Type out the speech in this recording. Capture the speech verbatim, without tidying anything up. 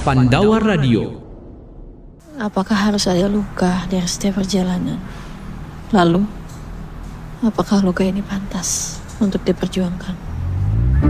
Pandawa Radio. Apakah harus ada luka dari setiap perjalanan? Lalu, apakah luka ini pantas untuk diperjuangkan?